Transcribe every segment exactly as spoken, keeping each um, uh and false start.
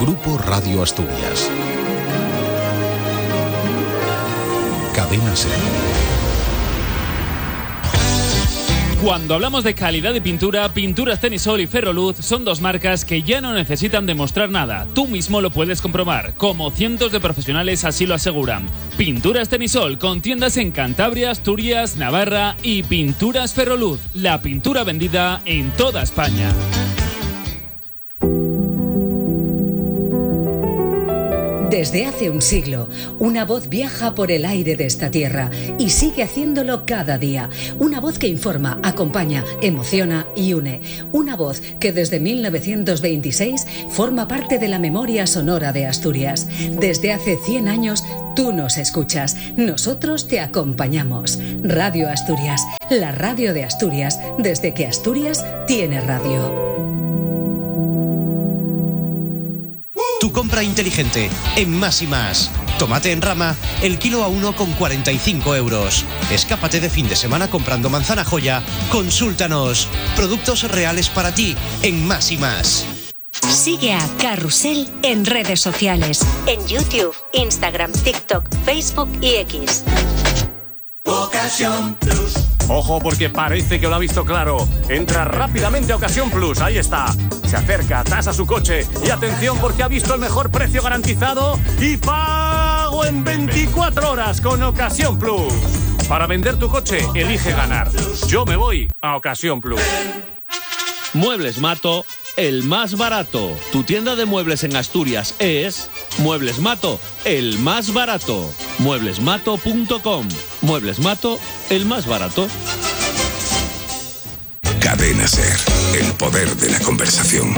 Grupo Radio Asturias. Cadena SER. Cuando hablamos de calidad de pintura, Pinturas Tenisol y Ferroluz son dos marcas que ya no necesitan demostrar nada. Tú mismo lo puedes comprobar, como cientos de profesionales así lo aseguran. Pinturas Tenisol, con tiendas en Cantabria, Asturias, Navarra, y Pinturas Ferroluz, la pintura vendida en toda España. Desde hace un siglo, una voz viaja por el aire de esta tierra y sigue haciéndolo cada día. Una voz que informa, acompaña, emociona y une. Una voz que desde mil novecientos veintiséis forma parte de la memoria sonora de Asturias. Desde hace cien años, tú nos escuchas, nosotros te acompañamos. Radio Asturias, la radio de Asturias, desde que Asturias tiene radio. Tu compra inteligente en Más y Más. Tomate en rama, el kilo a uno con cuarenta y cinco euros. Escápate de fin de semana comprando manzana joya. Consúltanos. Productos reales para ti en Más y Más. Sigue a Carrusel en redes sociales. En YouTube, Instagram, TikTok, Facebook y X. Ocasión Plus. Ojo, porque parece que lo ha visto claro. Entra rápidamente a Ocasión Plus, ahí está. Se acerca, tasa su coche y atención porque ha visto el mejor precio garantizado y pago en veinticuatro horas con Ocasión Plus. Para vender tu coche, elige ganar. Yo me voy a Ocasión Plus. Muebles Mato, el más barato. Tu tienda de muebles en Asturias es Muebles Mato, el más barato. muebles mato punto com. Muebles Mato, el más barato. Cadena SER, el poder de la conversación.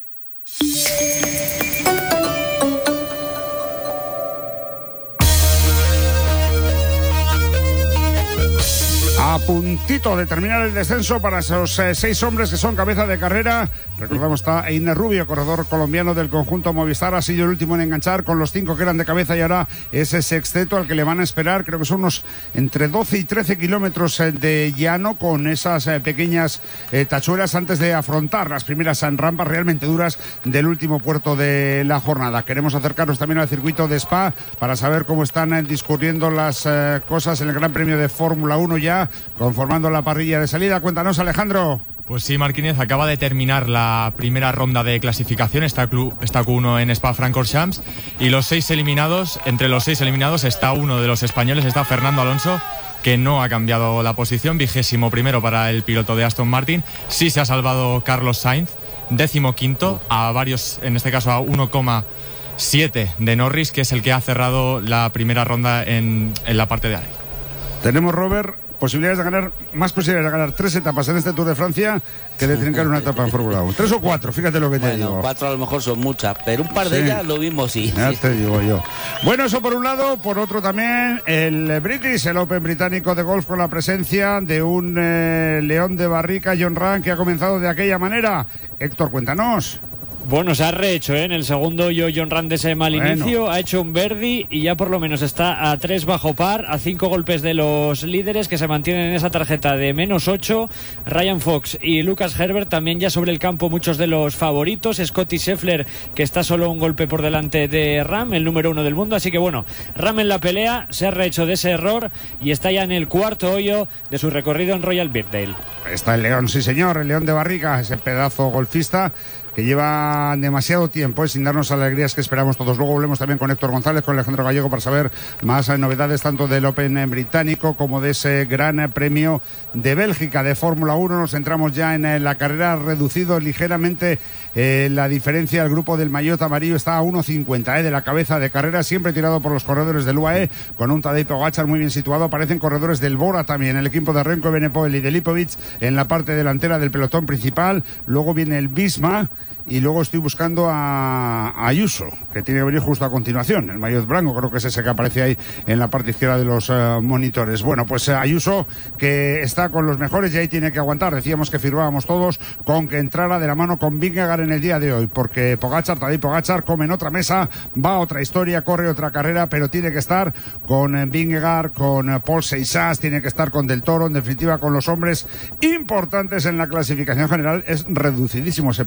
A puntito de terminar el descenso para esos eh, seis hombres que son cabeza de carrera. Recordamos, está Einer Rubio, corredor colombiano del conjunto Movistar. Ha sido el último en enganchar con los cinco que eran de cabeza y ahora ese sexteto al que le van a esperar. Creo que son unos entre doce y trece kilómetros eh, de llano con esas eh, pequeñas eh, tachuelas antes de afrontar las primeras rampas realmente duras del último puerto de la jornada. Queremos acercarnos también al circuito de Spa para saber cómo están eh, discurriendo las eh, cosas en el Gran Premio de Fórmula uno ya, conformando la parrilla de salida. Cuéntanos, Alejandro. Pues sí, Marquínez, acaba de terminar la primera ronda de clasificación, está Q uno en Spa-Francorchamps, y los seis eliminados, entre los seis eliminados está uno de los españoles, está Fernando Alonso, que no ha cambiado la posición, vigésimo primero para el piloto de Aston Martin. Sí se ha salvado Carlos Sainz, décimo quinto, a varios, en este caso a uno coma siete de Norris, que es el que ha cerrado la primera ronda en, en la parte de arriba. Tenemos, Robert, posibilidades de ganar, más posibilidades de ganar tres etapas en este Tour de Francia que de trincar una etapa en Fórmula uno. Tres o cuatro, fíjate lo que te bueno, digo. Cuatro a lo mejor son muchas, pero un par de sí. ellas lo mismo sí. Ya sí. te digo yo. Bueno, eso por un lado, por otro también el British, el Open británico de golf, con la presencia de un eh, león de barrica, Jon Rahm, que ha comenzado de aquella manera. Héctor, cuéntanos. Bueno, se ha rehecho, ¿eh? En el segundo yo Jon Rahm de ese mal bueno. inicio, ha hecho un birdie y ya por lo menos está a tres bajo par, a cinco golpes de los líderes que se mantienen en esa tarjeta de menos ocho. Ryan Fox y Lucas Herbert también ya sobre el campo, muchos de los favoritos. Scottie Scheffler, que está solo un golpe por delante de Rahm, el número uno del mundo. Así que bueno, Rahm en la pelea, se ha rehecho de ese error y está ya en el cuarto hoyo de su recorrido en Royal Birkdale. Está el león, sí señor, el león de barrica, ese pedazo golfista que lleva demasiado tiempo eh, sin darnos alegrías que esperamos todos. Luego volvemos también con Héctor González, con Alejandro Gallego, para saber más eh, novedades tanto del Open británico como de ese gran eh, premio de Bélgica de Fórmula uno. Nos centramos ya en eh, la carrera, reducido ligeramente eh, la diferencia. El grupo del maillot amarillo está a uno cincuenta eh, de la cabeza de carrera, siempre tirado por los corredores del U A E, con un Tadej Pogačar muy bien situado. Aparecen corredores del Bora también, el equipo de Remco Evenepoel y de Lipovic en la parte delantera del pelotón principal. Luego viene el Visma y luego estoy buscando a, a Ayuso, que tiene que venir justo a continuación, el maillot blanco, creo que es ese que aparece ahí en la parte izquierda de los uh, monitores. Bueno, pues uh, Ayuso, que está con los mejores y ahí tiene que aguantar. Decíamos que firmábamos todos con que entrara de la mano con Vingegaard en el día de hoy, porque Pogačar, Tadej Pogačar, come en otra mesa, va a otra historia, corre otra carrera, pero tiene que estar con uh, Vingegaard, con uh, Paul Seixas, tiene que estar con Del Toro, en definitiva con los hombres importantes en la clasificación general. Es reducidísimo ese pelotón, ¿eh?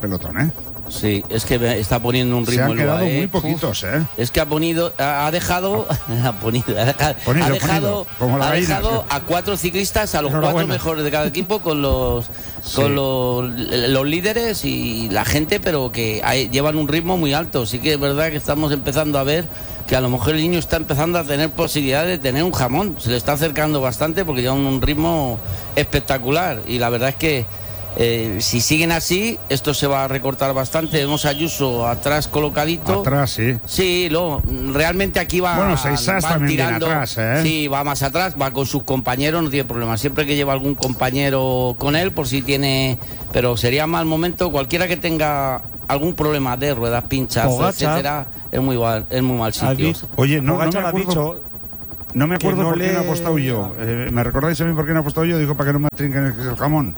¿eh? Sí, es que está poniendo un ritmo. Se han quedado el U A E. muy poquitos, ¿eh? Es que ha ponido, ha dejado, ha ponido, ha dejado, Ponido, ha dejado, ponido, como la ha gallina, dejado sí. a cuatro ciclistas, a los Enhorabuena. cuatro mejores de cada equipo con los, Sí. con los, los líderes y la gente, pero que hay- llevan un ritmo muy alto. Sí que es verdad que estamos empezando a ver que a lo mejor el niño está empezando a tener posibilidad de tener un jamón. Se le está acercando bastante porque llevan un ritmo espectacular y la verdad es que Eh, si siguen así, esto se va a recortar bastante. Vemos a Ayuso atrás colocadito. Atrás, sí. Sí, lo, realmente aquí va, Bueno, Seixas va también viene tirando. atrás, ¿eh? Sí, va más atrás, va con sus compañeros, no tiene problema. Siempre que lleva algún compañero con él, por si tiene. Pero sería mal momento, cualquiera que tenga algún problema de ruedas, pinchas, Pogačar. etcétera, es muy mal, es muy mal sitio. Oye, no, no me Pogačar ha acuerdo, dicho no me que acuerdo no por qué le- no he apostado yo. Eh, ¿Me recordáis a mí por qué no he apostado yo? Digo, para que no me trinquen el, el jamón.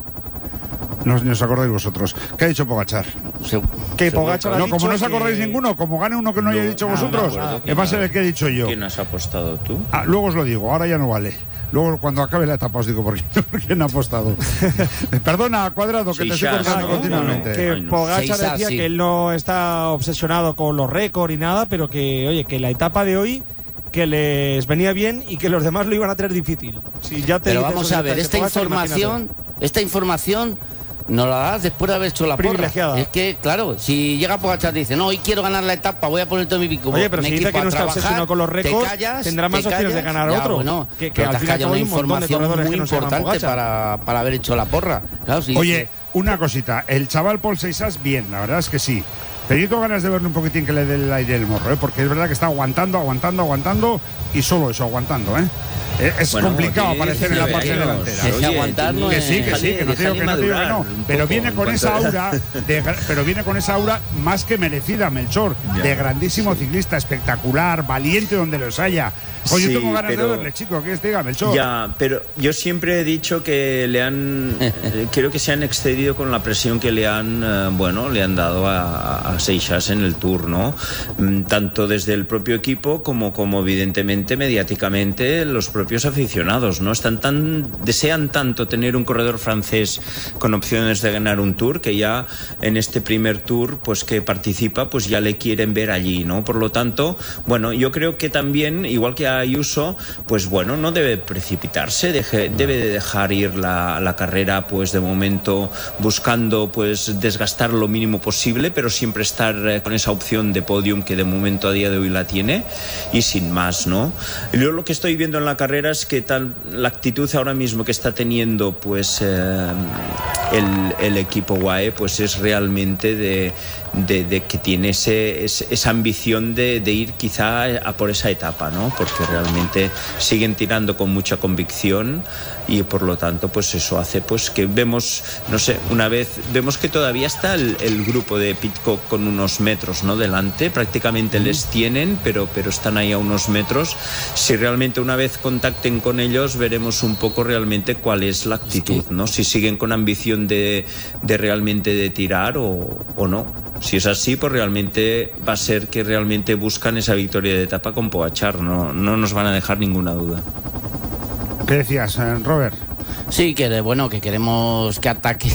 No, ni os acordáis vosotros. ¿Qué ha dicho Pogačar? Que Pogačar ha No, dicho como no os que- acordáis ninguno, como gane uno que no, haya dicho vosotros, es más el que he dicho yo. ¿Quién has apostado tú? Ah, luego os lo digo, ahora ya no vale. Luego, cuando acabe la etapa, os digo por, qué- por quién ha apostado. Perdona, Cuadrado, que te estoy Seixas, cortando ¿no? continuamente. Que Pogačar Seixas, decía sí. que él no está obsesionado con los récords y nada, pero que, oye, que la etapa de hoy que les venía bien y que los demás lo iban a tener difícil. Si ya te Pero dice vamos eso a de ver, esta Pogačar, información, imagínate. esta información nos la das después de haber hecho la porra. Privilegiada. Es que, claro, si llega Pogačar y dice, no, hoy quiero ganar la etapa, voy a poner todo mi pico. Oye, pero mi si dice equipo que no a está trabajar, obsesionado con los te récords, callas, tendrá más te opciones de callas. ganar Ya, otro. bueno, Que- que pero al te has fin y al callado cabo hay una un montón de información corredores muy que no se llaman importante Pogačar. para, para haber hecho la porra. Claro, si Oye, dice- una cosita. El chaval Paul Seixas, bien, la verdad es que sí. Pero yo tengo ganas de verle un poquitín que le dé el aire el morro, ¿eh? Porque es verdad que está aguantando, aguantando, aguantando y solo eso, aguantando, ¿eh? Eh, Es Bueno, complicado tiene aparecer en la parte diecinueve años. delantera. Oye, aguantar no que es- sí, que sí, que no te digo que no, te digo que no. un Pero poco viene en con cuanto esa a- aura, de gra- pero viene con esa aura más que merecida, Melchor, Ya. de grandísimo ciclista, espectacular, valiente donde los haya. Pues yo Sí, tengo ganas pero- de verle, chico, que te diga, Melchor. Ya, pero yo siempre he dicho que le han, eh, creo que se han excedido con la presión que le han, eh, bueno, le han dado a, a Seixas en el Tour, ¿no? Mm, Tanto desde el propio equipo como, como evidentemente mediáticamente los propios aficionados, ¿no? Están tan, desean tanto tener un corredor francés con opciones de ganar un Tour que ya en este primer Tour, pues que participa, pues ya le quieren ver allí, ¿no? Por lo tanto, bueno, yo creo que también, igual que a Ayuso, pues bueno, no debe precipitarse, deje- debe de dejar ir la, la carrera, pues de momento buscando pues desgastar lo mínimo posible, pero siempre estar eh, con esa opción de podium que de momento a día de hoy la tiene y sin más, ¿no? Y luego lo que estoy viendo en la carrera es que tal la actitud ahora mismo que está teniendo pues eh, el, el equipo U A E pues es realmente de, de, de que tiene ese, ese- esa ambición de, de ir quizá a por esa etapa, ¿no? Porque realmente siguen tirando con mucha convicción y por lo tanto pues eso hace pues que vemos, no sé, una vez vemos que todavía está el, el grupo de Pidcock con unos metros, ¿no? Delante, prácticamente les tienen, pero, pero están ahí a unos metros. Si realmente una vez contacten con ellos veremos un poco realmente cuál es la actitud, ¿no? Si siguen con ambición de, de realmente de tirar o, o no. Si es así, pues realmente va a ser que realmente buscan esa victoria de etapa con Pogačar, no, no nos van a dejar ninguna duda. ¿Qué decías, eh, Robert? Sí, que bueno, que queremos que ataque,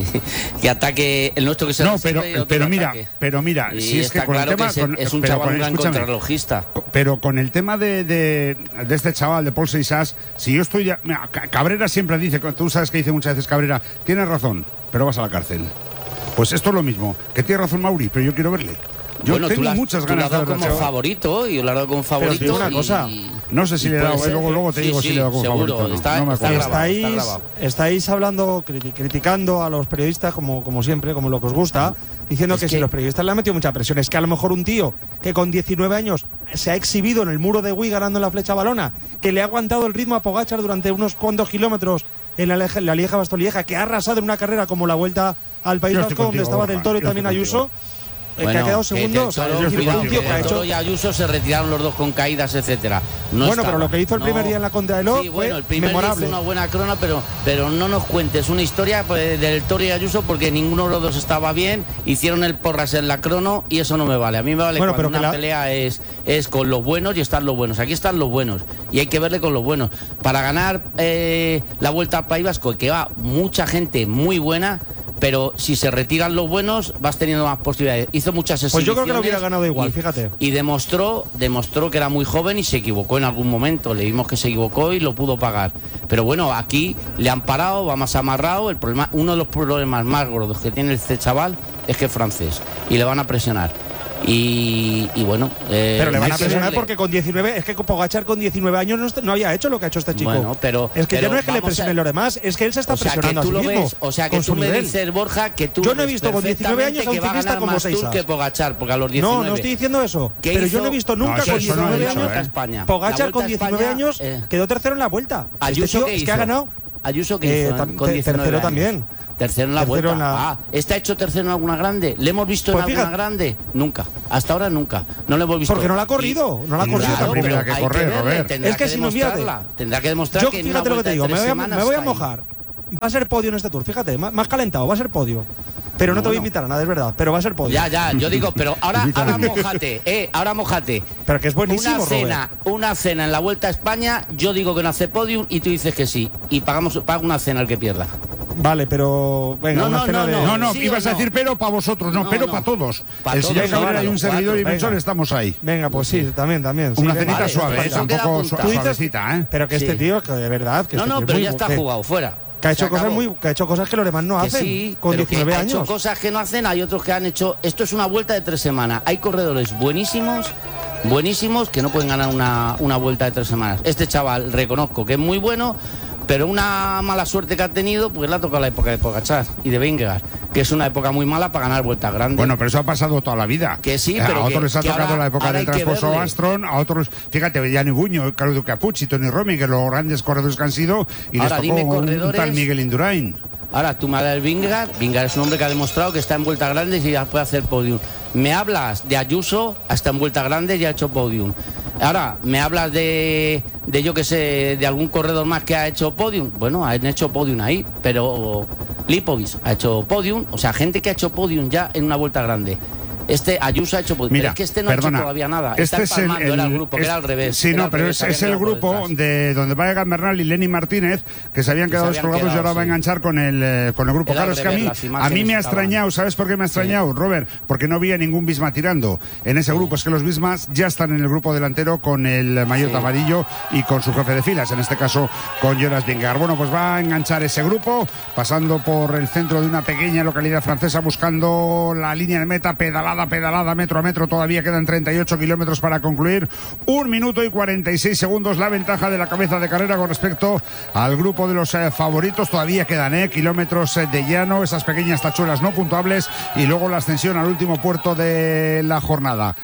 que ataque el nuestro que se No, pero, pero mira, ataque. pero mira, Y si es que está con claro el tema, que es, con- es un pero chaval con- un gran escúchame, contrarrelojista. pero con el tema de, de, de este chaval de Paul Seixas, si yo estoy ya, mira, Ca- Cabrera siempre dice, tú sabes que dice muchas veces Cabrera, tienes razón, pero vas a la cárcel. Pues esto es lo mismo, que tiene razón Mauri, pero yo quiero verle. Yo Bueno, tú tengo la- muchas tú ganas la has de dado verle. como favorito, yo la he dado como favorito. Pero te digo una y- cosa, No sé si y le he puede dado, eh, ser luego, que- luego te sí, digo sí, si le he dado como seguro, favorito. no. está- No me está acuerdo. grabado, está estáis, grabado. estáis hablando, criti- criticando a los periodistas como, como siempre, como lo que os gusta, diciendo Es que, que- si los periodistas le han metido mucha presión, es que a lo mejor un tío que con diecinueve años se ha exhibido en el muro de Wii ganando en la flecha balona, que le ha aguantado el ritmo a Pogačar durante unos cuantos kilómetros en la, Leje- la Lieja Bastolie-Lieja, que ha arrasado en una carrera como la Vuelta al País Yo Vasco, estoy donde contigo, estaba Borja, Del Toro y yo también estoy Ayuso, eh, que ha Bueno, quedado que segundo. Del O sea, Toro, es decir, cuidado, un tío que que ha Del Toro hecho. y Ayuso se retiraron los dos con caídas, etcétera. No Bueno, pero estaba. lo que hizo el primer No. día en la contrarreloj Sí, fue bueno, el primer día memorable. hizo una buena crona, pero, pero no nos cuentes una historia pues, del Toro y Ayuso porque ninguno de los dos estaba bien, hicieron el porras en la crono y eso no me vale. A mí me vale Bueno, cuando pero que una la- pelea es, es con los buenos y están los buenos. Aquí están los buenos y hay que verle con los buenos. Para ganar eh, la Vuelta al País Vasco, que va mucha gente muy buena, pero si se retiran los buenos vas teniendo más posibilidades. Hizo muchas exhibiciones. Pues yo creo que lo hubiera ganado igual, y, fíjate. Y demostró, demostró que era muy joven y se equivocó en algún momento. Le vimos que se equivocó y lo pudo pagar. Pero bueno, aquí le han parado, va más amarrado. El problema, uno de los problemas más gordos que tiene este chaval es que es francés y le van a presionar. Y, y bueno, eh, pero le van a presionar verle. porque con diecinueve, es que Pogačar con diecinueve años no, no había hecho lo que ha hecho este chico. Bueno, pero es que pero ya no es que le vamos presionen a- los demás, es que él se está o sea, presionando que tú a sí lo mismo. ves, o sea, que con tú su me nivel. dices, Borja, que tú Yo no he ves visto con diecinueve años a un perfectamente que va a ciclista ganar como más Tour Seixas. que Pogačar, porque a los diecinueve. No, no estoy diciendo eso. ¿Qué Pero yo hizo? no he visto nunca No, con eso no he diecinueve dicho, años. ¿eh? España. Pogačar La con Vuelta a diecinueve España, años eh. quedó tercero en la vuelta. Ayuso, Este tío ¿qué es hizo? que ha ganado. Ayuso que Eh, hizo tam- con te- diecinueve tercero años. también. Tercero en la Tercero vuelta. en la- Ah, ¿está hecho tercero en alguna grande? ¿Le hemos visto en Pues alguna fíjate. grande? Nunca. Hasta ahora nunca. No le hemos visto. Porque no la ha corrido, no la ha Y- corrido claro, tampoco. pero primera que hay correr, verle, Robert. tendrá Es que si no, fíjate. demostrarla. Tendrá que demostrar Yo que en una fíjate lo que vuelta te digo, de me tres voy, a, semanas me voy a está ahí. mojar. Va a ser podio en este Tour, fíjate, más, más calentado, va a ser podio. Pero no, No, te voy a no. invitar a nada, es verdad, pero va a ser podio. Ya, ya, yo digo, pero ahora, Invítame. ahora mójate, eh, ahora mójate. Pero que es buenísimo, Una cena, Robert. una cena en la Vuelta a España, yo digo que no hace podium y tú dices que sí. Y pagamos, paga una cena al que pierda. Vale, pero venga, No, una no, cena no, de. No, no, ¿Sí ibas o a no? decir pero para vosotros, no, No, pero no. para todos. Pa' El todos, señor venga, Cabrera vale, y un los servidor y cuatro, Benson venga. estamos ahí. Venga, pues sí, también, también. sí, Una venga. cenita Vale, suave, eso ¿eh? un queda poco apuntado. su- suavecita, ¿eh? Pero que este Sí. tío, que de verdad, que No, este no, tío es pero muy ya bu- está que- jugado, fuera. Que ha hecho Se cosas acabó. muy, que ha hecho cosas que los demás no Que hacen sí, con pero que diecinueve ha años. hecho cosas que no hacen, hay otros que han hecho. Esto es una vuelta de tres semanas. Hay corredores buenísimos, buenísimos, que no pueden ganar una, una vuelta de tres semanas. Este chaval, reconozco que es muy bueno, pero una mala suerte que ha tenido, pues le ha tocado la época de Pogačar y de Vingegaard, que es una época muy mala para ganar vueltas grandes. Bueno, pero eso ha pasado toda la vida. Que sí, Eh, pero a otros que- les ha que tocado ahora- la época ahora del hay que Transposo verle. Armstrong, a otros, fíjate, Gianni Buño, Claudio Capucci, Tony Romy, que los grandes corredores que han sido, y Ahora, les dime tocó un corredores- tal Miguel Indurain. Ahora, tú me hablas del Vingegaard. Vingegaard es un hombre que ha demostrado que está en vueltas grandes y ya puede hacer podium. Me hablas de Ayuso, hasta en vueltas grandes y ha hecho podium. Ahora, me hablas de, de yo que sé, de algún corredor más que ha hecho podium. Bueno, han hecho podium ahí, pero Lipovic ha hecho podium. O sea, gente que ha hecho podium ya en una vuelta grande. Este Ayuso ha hecho podium. Mira, pero es que este no perdona, ha hecho todavía nada. Este está es el, empalmando, era el el- grupo, es- que era al revés. Sí, era no, al pero revés, es, habían es el quedado por grupo detrás. de donde va Egan Bernal y Lenny Martínez, que se habían Que quedado se habían descolgados y quedado, ahora va a sí. enganchar con el, eh, con el grupo. Era Claro, al es que a mí, revés, las a imágenes mí me ha estaban. extrañado, ¿sabes por qué me ha extrañado, Robert? Porque no había ningún Bisma tirando en ese grupo. Es que los Bismas ya están en el grupo delantero con el maillot Sí. amarillo y con su jefe de filas, en este caso con Jonas Vingegaard. Bueno, pues va a enganchar ese grupo, pasando por el centro de una pequeña localidad francesa, buscando la línea de meta, pedalada, pedalada, metro a metro. Todavía quedan treinta y ocho kilómetros para concluir. Un minuto y cuarenta y seis segundos la ventaja de la cabeza de carrera con respecto al grupo de los eh, favoritos. Todavía quedan eh, kilómetros eh, de llano, esas pequeñas tachuelas no puntuables y luego la ascensión al último puerto de la jornada.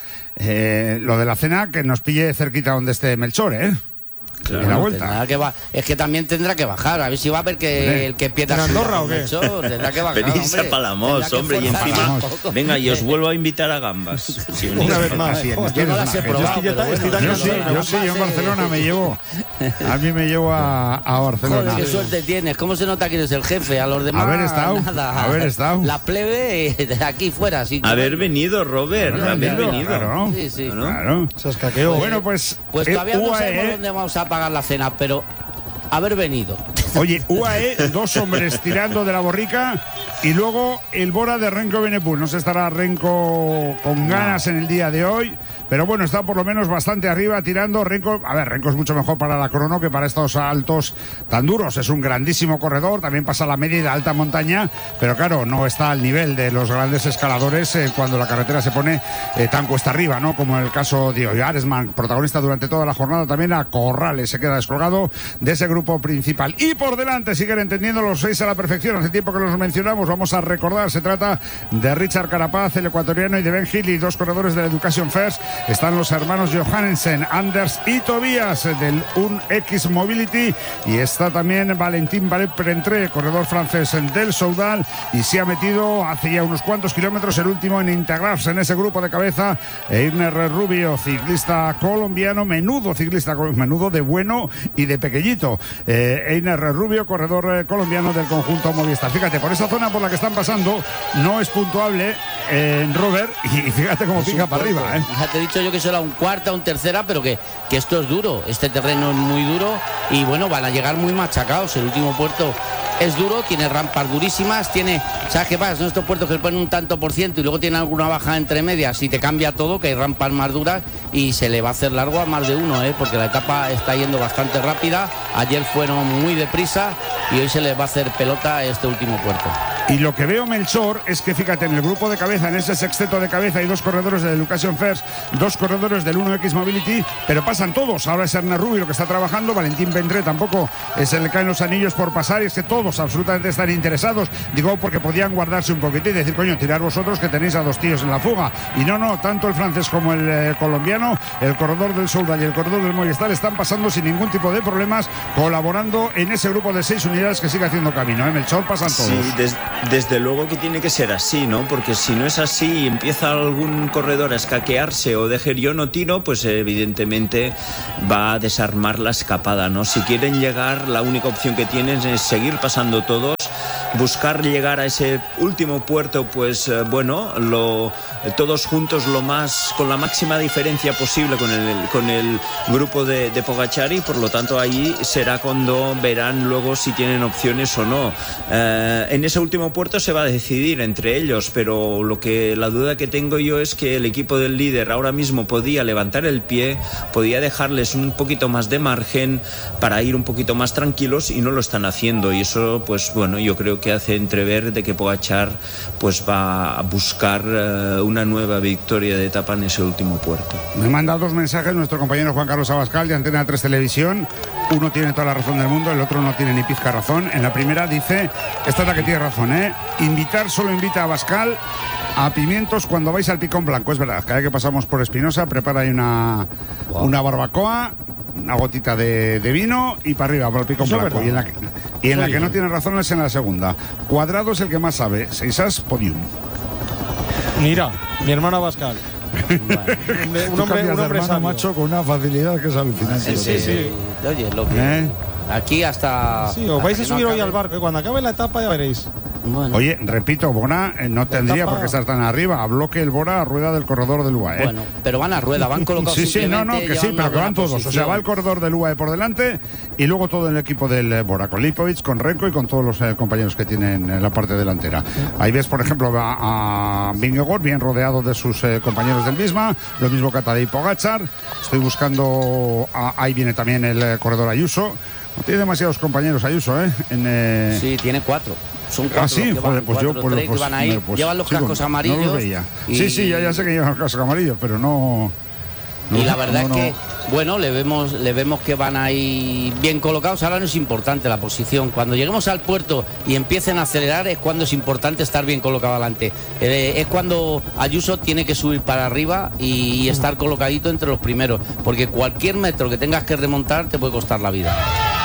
Eh, lo de la cena, que nos pille cerquita donde esté Melchor, ¿eh? Claro, en la vuelta. tendrá que ba- es que también tendrá que bajar, a ver si va a ver que Hombre. el que pierda ¿En su- Andorra o qué? Eso, tendrá que bajar. Venís hombre. a Palamos, Tendrá que hombre, y forzar encima. un poco. Venga, y os vuelvo a invitar a gambas. Si unís Una vez a más. Así es, Yo no las he es probado, Es que yo pero ta- estoy bueno, tan Yo no, sí, no, yo no, sí, yo en no, Barcelona me llevo. A mí me llevo a, a Barcelona. Joder, qué suerte tienes. ¿Cómo se nota que eres el jefe? A los demás Haber estado, nada. haber estado. La plebe eh, de aquí fuera. Así que- Haber venido, Robert, Haber haber venido, venido. claro. Sí, sí. ¿No? Claro. Se escaqueó. Bueno, pues. Pues eh, todavía no U A E, sabemos dónde vamos a pagar la cena, pero haber venido. Oye, U A E, dos hombres tirando de la borrica y luego el Bora de Renko Benepul. No se estará Renko con ganas en el día de hoy, pero bueno, está por lo menos bastante arriba tirando. Renko, a ver, Renko es mucho mejor para la crono que para estos altos tan duros. Es un grandísimo corredor, también pasa la media y la alta montaña, pero claro, no está al nivel de los grandes escaladores eh, cuando la carretera se pone eh, tan cuesta arriba, ¿no? Como en el caso de Oyaresman, protagonista durante toda la jornada. También a Corrales se queda descolgado de ese grupo principal. Y por delante siguen entendiendo los seis a la perfección. Hace tiempo que los mencionamos, vamos a recordar, se trata de Richard Carapaz, el ecuatoriano, y de Ben Hill, y dos corredores de la Education First. Están los hermanos Johannesen, Anders y Tobias del U N X Mobility, y está también Valentín Valet-Prentré, corredor francés del Soudal, y se ha metido hace ya unos cuantos kilómetros el último en integrarse en ese grupo de cabeza, Einer Rubio, ciclista colombiano, menudo ciclista, menudo de bueno y de pequeñito. Eh, Einer Rubio, corredor eh, colombiano del conjunto Movistar. Fíjate, por esa zona por la que están pasando no es puntuable eh, Robert, y, y fíjate cómo Es pica un para puerto. arriba, ¿eh? Ya te he dicho yo que será un cuarta, un tercera, pero que, que esto es duro. Este terreno es muy duro y bueno, van a llegar muy machacados. El último puerto es duro, tiene rampas durísimas, tiene, ¿sabes qué pasa? Son estos puertos que le ponen un tanto por ciento y luego tiene alguna baja entre medias y te cambia todo, que hay rampas más duras y se le va a hacer largo a más de uno, ¿eh? Porque la etapa está yendo bastante rápida, ayer fueron muy deprisa y hoy se les va a hacer pelota a este último puerto. Y lo que veo, Melchor, es que fíjate, en el grupo de cabeza, en ese sexteto de cabeza, hay dos corredores de Education First, dos corredores del uno equis Mobility, pero pasan todos. Ahora es Ernest Rubio lo que está trabajando, Valentín Vendré tampoco se le caen los anillos por pasar, y es que todos absolutamente están interesados. Digo, porque podían guardarse un poquitín y decir, coño, tirar vosotros que tenéis a dos tíos en la fuga. Y no, no, tanto el francés como el eh, colombiano, el corredor del Soldal y el corredor del Movistar están pasando sin ningún tipo de problemas, colaborando en ese grupo de seis unidades que sigue haciendo camino, ¿eh? Melchor, pasan todos. Sí, des, desde luego que tiene que ser así, ¿no? Porque si no es así y empieza algún corredor a escaquearse o dejar yo no tiro, pues evidentemente va a desarmar la escapada, ¿no? Si quieren llegar, la única opción que tienen es seguir pasando todos, buscar llegar a ese último puerto, pues eh, bueno, lo, todos juntos lo más, con la máxima diferencia posible con el, con el grupo de, de Pogačar, y por lo tanto ahí será cuando verán luego si tienen opciones o no. Eh, en ese último puerto se va a decidir entre ellos, pero lo que la duda que tengo yo es que el equipo del líder ahora mismo podía levantar el pie, podía dejarles un poquito más de margen para ir un poquito más tranquilos, y no lo están haciendo, y eso pues bueno, yo creo que hace entrever de que Pogačar pues va a buscar uh, una nueva victoria de etapa en ese último puerto. Me manda dos mensajes nuestro compañero Juan Carlos Abascal de Antena tres Televisión. Uno tiene toda la razón del mundo, el otro no tiene ni pizca razón. En la primera dice, esta es la que tiene razón, ¿eh? Invitar solo invita a Abascal a Pimientos cuando vais al Picón Blanco. Es verdad, cada vez que pasamos por Espinosa prepara ahí una, wow. una barbacoa, una gotita de, de vino y para arriba, para el Picón Blanco. Y en la que, y en la que no tiene razón es en la segunda. Cuadrado es el que más sabe. Seisas, podium. Mira, mi hermano Abascal. Bueno. un hombre, un hombre hermano, macho, con una facilidad que es alucinante. Sí, sí, sí. Oye, lo que ¿Eh? aquí hasta. Sí, os vais a subir no hoy al barco, ¿eh? Cuando acabe la etapa ya veréis. Bueno. Oye, repito, Bora eh, no tendría por qué estar tan arriba. Habló que el Bora a rueda del corredor del U A E. Bueno, pero van a rueda, van colocados. Sí, sí, no, no, que sí, pero que van todos. Posición. O sea, va el corredor del U A E por delante y luego todo el equipo del eh, Bora, con Lipovic, con Renko y con todos los eh, compañeros que tienen en la parte delantera. Sí. Ahí ves, por ejemplo, a, a Vingegaard bien rodeado de sus eh, compañeros del misma. Lo mismo que Tadej Pogačar. Estoy buscando. A, ahí viene también el eh, corredor Ayuso. No tiene demasiados compañeros Ayuso, ¿eh? En, eh... Sí, tiene cuatro. Son cuatro ah, sí, los que van, pues, pues cuatro, yo, pues, tres pues, que van ahí. Pues, llevan los sí, cascos amarillos. No los veía. Y... Sí, sí, ya, ya sé que llevan los cascos amarillos, pero no. no y la verdad no, es que, no. bueno, le vemos, le vemos que van ahí bien colocados. Ahora no es importante la posición. Cuando lleguemos al puerto y empiecen a acelerar es cuando es importante estar bien colocado adelante. Eh, es cuando Ayuso tiene que subir para arriba y, y estar colocadito entre los primeros, porque cualquier metro que tengas que remontar te puede costar la vida.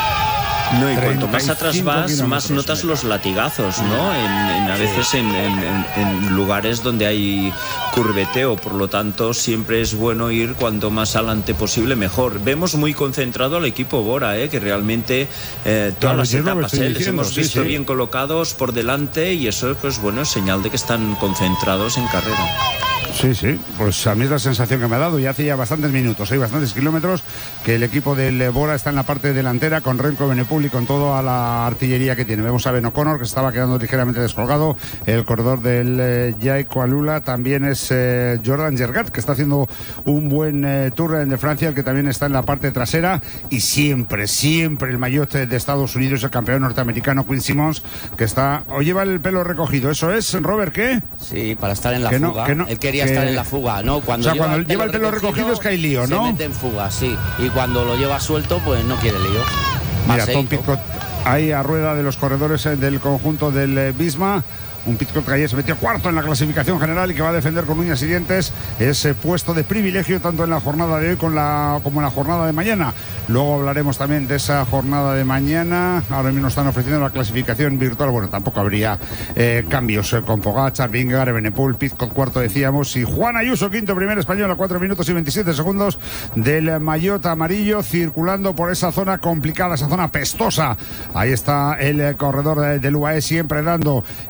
No, y cuanto más atrás vas, más notas los latigazos, ¿no? En, en, a veces en, en, en lugares donde hay curveteo, por lo tanto siempre es bueno ir cuanto más adelante posible mejor. Vemos muy concentrado al equipo Bora, ¿eh? Que realmente eh, todas las etapas ¿eh? les hemos visto sí, sí. bien colocados por delante, y eso pues bueno es señal de que están concentrados en carrera. Sí, sí, pues a mí es la sensación que me ha dado, y hace ya bastantes minutos, hay bastantes kilómetros que el equipo del Bora está en la parte delantera con Renko, Benepul y con toda la artillería que tiene. Vemos a Ben O'Connor, que estaba quedando ligeramente descolgado, el corredor del eh, Jaico Alula, también es eh, Jordan Gergat, que está haciendo un buen eh, Tour de Francia, el que también está en la parte trasera, y siempre, siempre el maillot de Estados Unidos, el campeón norteamericano Quinn Simmons, que está, o lleva el pelo recogido, ¿eso es, Robert, qué? Sí, para estar en la que fuga, no, que no, él quería que... estar en la fuga, ¿no? Cuando o sea, cuando lleva, lleva el pelo recogido, recogido es que hay lío, ¿no? Se mete en fuga, sí, y cuando lo lleva suelto, pues no quiere lío. Mira, Tom Pitcock ahí a rueda de los corredores del conjunto del Visma. Un Pitcock que ayer se metió cuarto en la clasificación general y que va a defender con uñas y dientes ese puesto de privilegio tanto en la jornada de hoy con la, como en la jornada de mañana. Luego hablaremos también de esa jornada de mañana. Ahora mismo están ofreciendo la clasificación virtual. Bueno, tampoco habría eh, cambios eh, con Pogačar, Vingegaard, Benepul, Pitcock cuarto decíamos, y Juan Ayuso quinto, primer español a cuatro minutos y veintisiete segundos del maillot amarillo, circulando por esa zona complicada, esa zona pestosa. Ahí está el eh, corredor de, del U A E siempre dando el eh,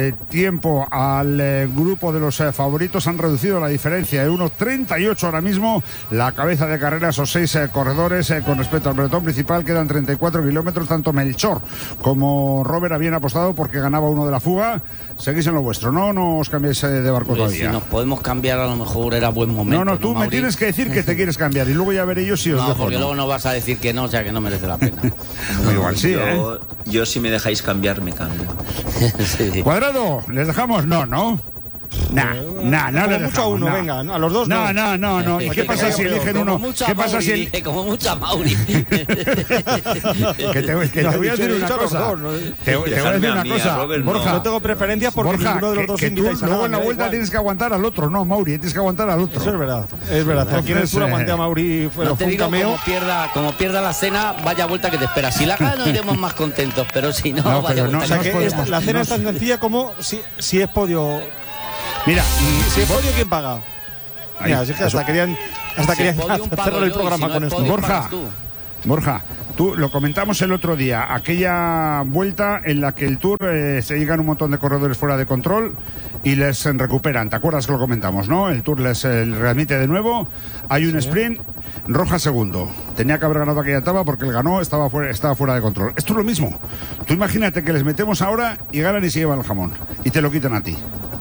eh, tiempo al eh, grupo de los eh, favoritos. Han reducido la diferencia de uno treinta y ocho ahora mismo. La cabeza de carrera, esos seis eh, corredores eh, con respecto al pelotón principal, quedan treinta y cuatro kilómetros. Tanto Melchor como Robert habían apostado porque ganaba uno de la fuga. Seguís en lo vuestro, ¿no? No os cambiéis eh, de barco Pues todavía. si nos podemos cambiar, a lo mejor era buen momento. No, no, tú ¿no, me tienes que decir que te quieres cambiar y luego ya veré yo si os No, dejo. porque ¿no? luego no vas a decir que no, o sea que no merece la pena. Igual sí, ¿eh? yo, yo si me dejáis cambiar, me cambio. Sí. ¿Cuadrado? ¿Les dejamos? No, ¿no? Nah, nah, no Como les mucho dejamos, a uno, nah. venga, ¿no? A los dos No, no. no, no, no. ¿Y qué pasa si eligen Como uno? mucha ¿Qué pasa Mauri, si el... dije, como mucha Mauri. que te, que te voy a decir una cosa. Te, te voy a decir una cosa, Borja. No tengo preferencias porque Borja, ninguno de los que, dos que tú invitáis a luego nada, en la me da vuelta igual. tienes que aguantar al otro, no, Mauri, tienes que aguantar al otro. Eso es verdad, es verdad. Aquí en el sur aguanté a Mauri, fue, No fue te un digo, cameo. como pierda, como pierda la cena, vaya vuelta que te espera. Si la gano iremos más contentos, pero si no, No, vaya pero no, vuelta O sea que que te podemos- esta- la cena no es tan sencilla como si, si es podio. Mira, Si es podio, ¿quién paga? Mira, Ahí, si es que eso. hasta querían, hasta Si es querían podium, pago cerrar el yo, y programa si no con es esto. podium, Borja. pagas tú. Borja, tú lo comentamos el otro día, aquella vuelta en la que el Tour eh, se llegan un montón de corredores fuera de control y les eh, recuperan. ¿Te acuerdas que lo comentamos, no? El Tour les eh, readmite de nuevo, hay un sprint, Roja segundo. Tenía que haber ganado aquella etapa porque el ganó, estaba fuera, estaba fuera de control. Esto es lo mismo. Tú imagínate que les metemos ahora y ganan y se llevan el jamón y te lo quitan a ti.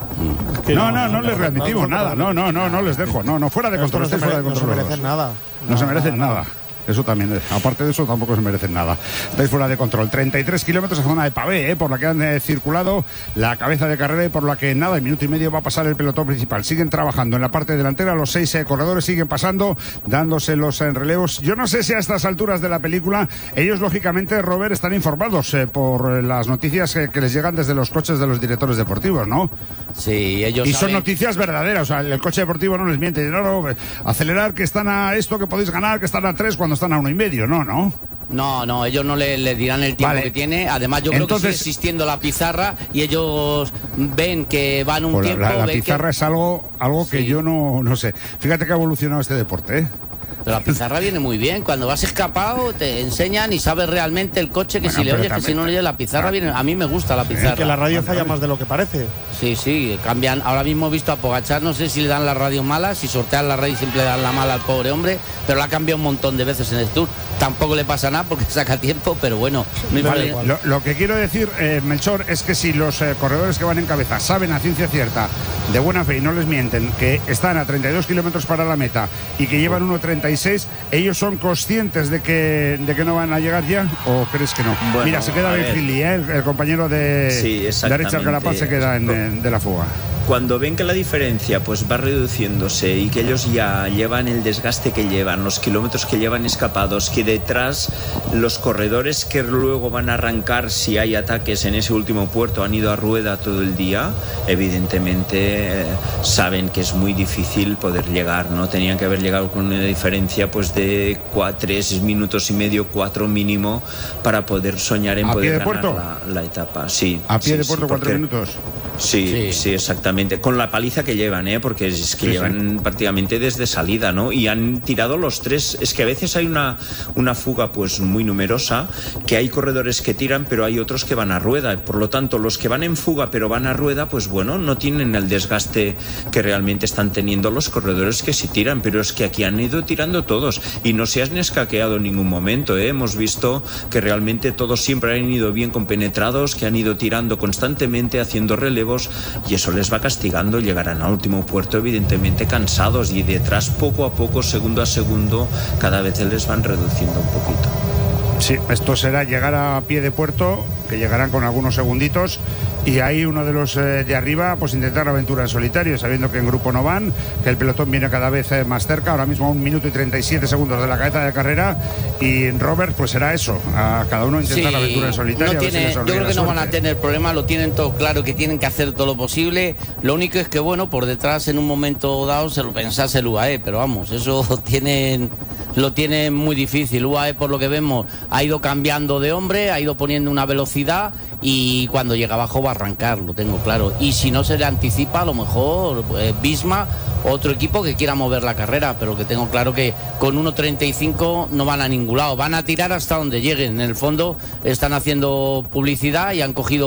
Que No, no, no les readmitimos no, no, nada. No, no, no, no les dejo. No, no, fuera de Pero esto control. no se estáis fuera de mere- no se control. los merecen dos. nada. No se No, merecen no, no. nada. Eso también es. Aparte de eso, tampoco se merecen nada. Estáis fuera de control. treinta y tres kilómetros a zona de pavé, ¿eh? Por la que han eh, circulado la cabeza de carrera y por la que nada, en minuto y medio va a pasar el pelotón principal. Siguen trabajando en la parte delantera. Los seis eh, corredores siguen pasando, dándose los eh, relevos. Yo no sé si a estas alturas de la película, ellos, lógicamente, Robert, están informados eh, por eh, las noticias eh, que les llegan desde los coches de los directores deportivos, ¿no? Sí, ellos Y son saben- noticias verdaderas, o sea, el coche deportivo no les miente. No, no, acelerar que están a esto, que podéis ganar, que están a tres cuando están a uno y medio, no, no. No, no, ellos no le, le dirán el tiempo Vale. que tiene. Además, yo creo Entonces- que sigue existiendo la pizarra y ellos ven que van un Pues la- tiempo. la, la ven pizarra que... es algo, algo que Sí. yo no, no sé. Fíjate que ha evolucionado este deporte, ¿eh? Pero la pizarra viene muy bien. Cuando vas escapado, te enseñan y sabes realmente el coche que Bueno, si le pero oyes, que también- si no le oyes, la pizarra viene. A mí me gusta la pizarra. Que la radio falla más de lo que parece. Sí, sí, cambian. Ahora mismo he visto a Pogačar, no sé si le dan la radio mala, si sortean la radio y siempre le dan la mala al pobre hombre, pero la ha cambiado un montón de veces en el Tour. Tampoco le pasa nada porque saca tiempo, pero bueno, no Vale, influye. lo, lo que quiero decir, eh, Melchor, es que si los eh, corredores que van en cabeza saben a ciencia cierta, de buena fe y no les mienten, que están a treinta y dos kilómetros para la meta y que llevan uno treinta y seis, ¿ellos son conscientes de que, de que no van a llegar ya? ¿O crees que no? Bueno, Mira, se queda a Ben ver. Hilly, ¿eh? el, el compañero de, Sí, de exactamente. Richard Carapaz se queda en, en- de la fuga. Cuando ven que la diferencia pues va reduciéndose y que ellos ya llevan el desgaste que llevan, los kilómetros que llevan escapados, que detrás los corredores que luego van a arrancar si hay ataques en ese último puerto han ido a rueda todo el día, evidentemente eh, saben que es muy difícil poder llegar, ¿no? Tenían que haber llegado con una diferencia pues de cua- tres minutos y medio, cuatro mínimo para poder soñar en ¿A pie poder de ganar puerto? la, la etapa. Sí, A pie sí, de sí, puerto, cuatro porque- minutos. Sí, Sí. sí, exactamente. Con la paliza que llevan, ¿eh? Porque es que Sí, llevan prácticamente desde salida, ¿no? Y han tirado los tres. Es que a veces hay una, una fuga pues muy numerosa, que hay corredores que tiran, pero hay otros que van a rueda. Por lo tanto, los que van en fuga pero van a rueda, pues bueno, no tienen el desgaste que realmente están teniendo los corredores que sí tiran. Pero es que aquí han ido tirando todos y no se han escaqueado en ningún momento, ¿eh? Hemos visto que realmente todos siempre han ido bien compenetrados, que han ido tirando constantemente, haciendo relevos, y eso les va castigando. Llegarán al último puerto evidentemente cansados y detrás poco a poco, segundo a segundo, cada vez les van reduciendo un poquito. Sí, esto será llegar a pie de puerto, que llegarán con algunos segunditos, y ahí uno de los eh, de arriba, pues intentar la aventura en solitario, sabiendo que en grupo no van, que el pelotón viene cada vez eh, más cerca, ahora mismo a un minuto y treinta y siete segundos de la cabeza de carrera, y Robert, pues será eso, a cada uno intentar Sí, la aventura en solitario. no a ver si tiene- les yo sonríe creo la que no van a suerte. tener problema, lo tienen todo claro, que tienen que hacer todo lo posible. Lo único es que, bueno, por detrás en un momento dado se lo pensase el U A E, pero vamos, eso tienen, lo tienen muy difícil. U A E, por lo que vemos, ha ido cambiando de hombre, ha ido poniendo una velocidad y cuando llega abajo va a arrancar, lo tengo claro. Y si no se le anticipa, a lo mejor eh, Visma, otro equipo que quiera mover la carrera, pero que tengo claro que con uno treinta y cinco no van a ningún lado, van a tirar hasta donde lleguen. En el fondo están haciendo publicidad y han cogido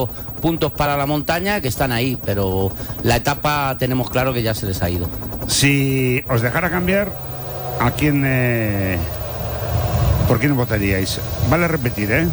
puntos para la montaña que están ahí, pero la etapa tenemos claro que ya se les ha ido. Si os dejara cambiar, ¿a quién, eh, por quién votaríais? Vale repetir, ¿eh?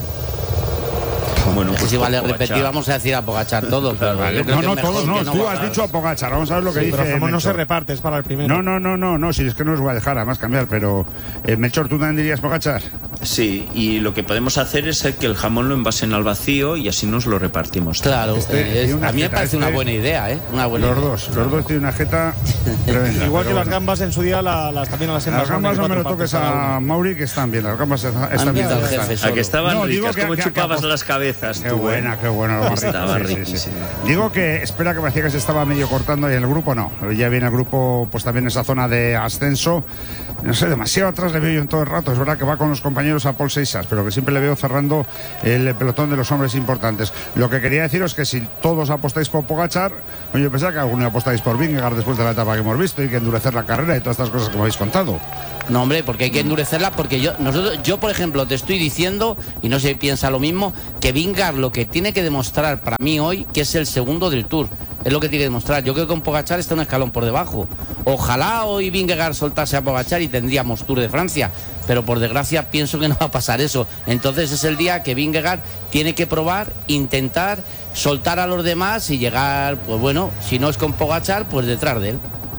Bueno, pues si vale repetir, vamos a decir a Pogačar todos. Pero vale. yo creo No, que no, es mejor todos no. que no Tú va. has dicho a Pogačar. Vamos a ver lo que Sí, dice. pero Jamón no Melchor. se reparte, es para el primero. No, no, no, no, no. Si es que no os voy a dejar además cambiar, pero eh, Melchor, ¿tú también dirías Pogačar? Sí, y lo que podemos hacer es que el jamón lo envasen al vacío y así nos lo repartimos. Claro, Este, es- y una a mí me jeta, parece una este- buena idea, ¿eh? Una buena Los idea. dos, los dos tienen una jeta tremenda. Igual que pero las bueno. gambas en su día, la- las también a las hembras. Las gambas no son me de lo cuatro toques partes cada a una. Mauri, que están bien. Las gambas están Han están bien. visto al están. jefe A solo. que estaban No, digo ricas, que- como que- chupabas que- las cabezas. Qué tú, buena, ¿eh? qué buena. Lo más rico, Estaba sí, sí, sí. riquísimo. Digo que, espera, que me decía que se estaba medio cortando y en el grupo no. Ya viene el grupo, pues también esa zona de ascenso. No sé, demasiado atrás le veo yo en todo el rato. Es verdad que va con los compañeros a Paul Seixas, pero que siempre le veo cerrando el pelotón de los hombres importantes. Lo que quería deciros es que si todos apostáis por Pogačar, oye, yo pensaba que alguno apostáis por Vingegaard después de la etapa que hemos visto y que endurecer la carrera y todas estas cosas que me habéis contado. No, hombre, porque hay que endurecerla, porque yo, nosotros, yo por ejemplo, te estoy diciendo, y no se piensa lo mismo, que Vingegaard lo que tiene que demostrar para mí hoy, que es el segundo del Tour. Es lo que tiene que demostrar. Yo creo que con Pogačar está un escalón por debajo. Ojalá hoy Vingegaard soltase a Pogačar y tendríamos Tour de Francia, pero por desgracia pienso que no va a pasar eso. Entonces es el día que Vingegaard tiene que probar, intentar soltar a los demás y llegar, pues bueno, si no es con Pogačar, pues detrás de él.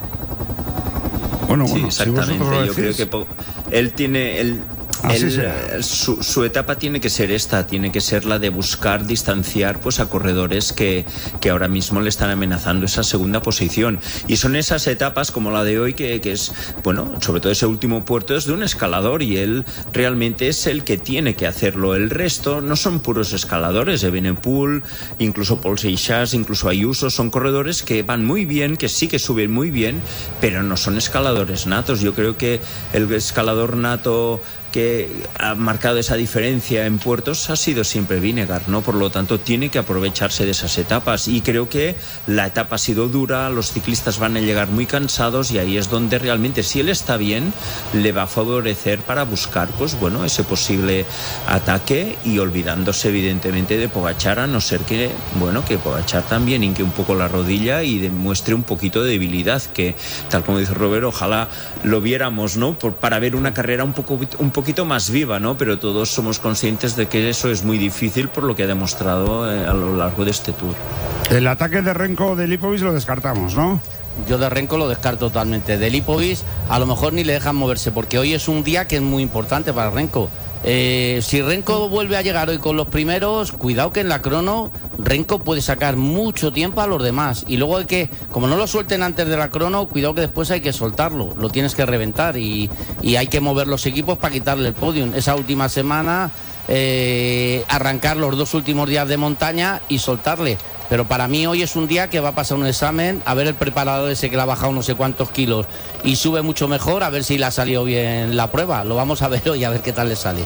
Bueno, Sí, bueno, si exactamente. vosotros lo Yo creo decís. que po- él tiene él, Así él, será. eh, su, su etapa tiene que ser esta, tiene que ser la de buscar distanciar pues a corredores que, que ahora mismo le están amenazando esa segunda posición. Y son esas etapas como la de hoy que, que es, bueno, sobre todo ese último puerto es de un escalador y él realmente es el que tiene que hacerlo. El resto no son puros escaladores. Evenepoel, incluso Paul Seixas, incluso Ayuso, son corredores que van muy bien, que sí que suben muy bien, pero no son escaladores natos. Yo creo que el escalador nato que ha marcado esa diferencia en puertos ha sido siempre Vingegaard, ¿no? Por lo tanto, tiene que aprovecharse de esas etapas y creo que la etapa ha sido dura, los ciclistas van a llegar muy cansados y ahí es donde realmente, si él está bien, le va a favorecer para buscar, pues bueno, ese posible ataque y olvidándose evidentemente de Pogačar, a no ser que, bueno, que Pogačar también hinque un poco la rodilla y demuestre un poquito de debilidad, que tal como dice Robert, ojalá lo viéramos, ¿no? Por, para ver una carrera un poco, un poco poquito más viva, ¿no? Pero todos somos conscientes de que eso es muy difícil por lo que ha demostrado eh, a lo largo de este Tour. El ataque de Renko de Lipovic lo descartamos, ¿no? Yo de Renko lo descarto totalmente. De Lipovic a lo mejor ni le dejan moverse, porque hoy es un día que es muy importante para Renko. Eh, si Renko vuelve a llegar hoy con los primeros, cuidado que en la crono Renko puede sacar mucho tiempo a los demás y luego hay que, como no lo suelten antes de la crono, cuidado que después hay que soltarlo, lo tienes que reventar y, y hay que mover los equipos para quitarle el podium. Esa última semana eh, arrancar los dos últimos días de montaña y soltarle. Pero para mí hoy es un día que va a pasar un examen, a ver el preparador ese que le ha bajado no sé cuántos kilos y sube mucho mejor, a ver si le ha salido bien la prueba. Lo vamos a ver hoy, a ver qué tal le sale.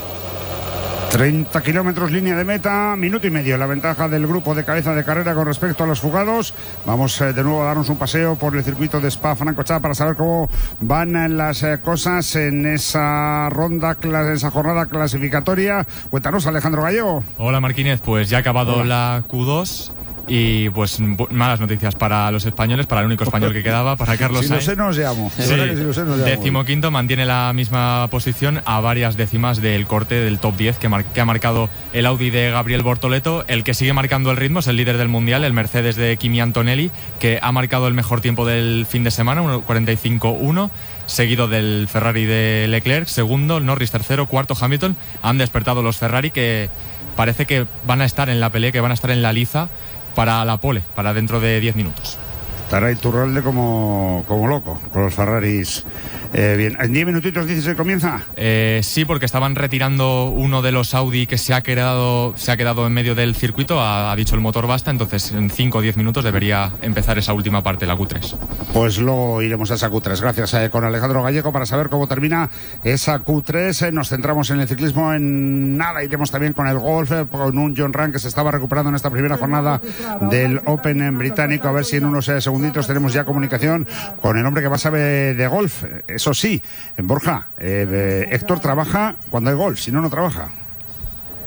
treinta kilómetros línea de meta, minuto y medio. La ventaja del grupo de cabeza de carrera con respecto a los fugados. Vamos eh, de nuevo a darnos un paseo por el circuito de Spa-Francorchamps para saber cómo van las eh, cosas en esa ronda, en esa jornada clasificatoria. Cuéntanos, Alejandro Gallego. Hola Marquínez, pues ya ha acabado Hola. la Q dos. Y pues malas noticias para los españoles, para el único español que quedaba, para Carlos Si lo Sainz. sé, nos llamo. Sí, De verdad que si lo sé, nos llamo. decimoquinto, mantiene la misma posición a varias décimas del corte del top diez que, mar- que ha marcado el Audi de Gabriel Bortoleto. El que sigue marcando el ritmo es el líder del Mundial, el Mercedes de Kimi Antonelli, que ha marcado el mejor tiempo del fin de semana, uno cuarenta y cinco uno, seguido del Ferrari de Leclerc, segundo, Norris tercero, cuarto Hamilton. Han despertado los Ferrari, que parece que van a estar en la pelea, que van a estar en la liza para la pole, para dentro de diez minutos. Estará Iturralde como, como loco con los Ferraris. Eh, bien, ¿en diez minutitos dices que comienza? Eh, sí, porque estaban retirando uno de los Audi que se ha quedado, se ha quedado en medio del circuito, ha, ha dicho el motor basta, entonces en cinco o diez minutos debería empezar esa última parte, la Q tres. Pues luego iremos a esa Q tres. Gracias eh, con Alejandro Gallego para saber cómo termina esa Q tres. Eh, nos centramos en el ciclismo, en nada, iremos también con el golf, eh, con un John Ram que se estaba recuperando en esta primera jornada del Open en británico. A ver si en unos eh, segunditos tenemos ya comunicación con el hombre que más sabe de golf. Eso sí, en Borja, eh, eh, Héctor trabaja cuando hay golf, si no, no trabaja.